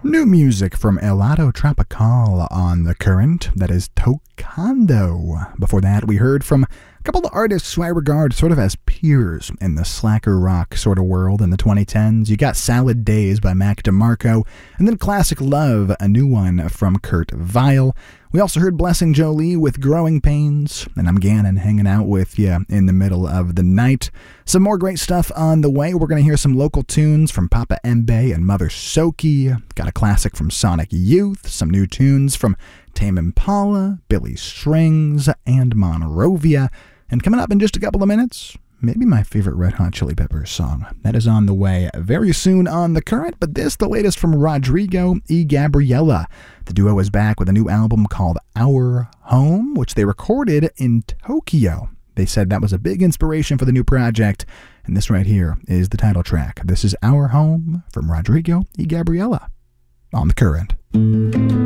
New music from Helado Tropical on The Current, that is Tocando. Before that, we heard from a couple of artists who I regard sort of as peers in the slacker rock sort of world in the 2010s. You got Salad Days by Mac DeMarco, and then Classic Love, a new one from Kurt Vile. We also heard Blessing Jolie with Growing Pains, and I'm Gannon hanging out with you in the middle of the night. Some more great stuff on the way. We're going to hear some local tunes from Papa Mbe and Mother Soki. Got a classic from Sonic Youth, some new tunes from Tame Impala, Billy Strings, and Monrovia. And coming up in just a couple of minutes, maybe my favorite Red Hot Chili Peppers song. That is on the way very soon on The Current, but this, the latest from Rodrigo y Gabriela. The duo is back with a new album called Our Home, which they recorded in Tokyo. They said that was a big inspiration for the new project, and this right here is the title track. This is Our Home from Rodrigo y Gabriela on The Current.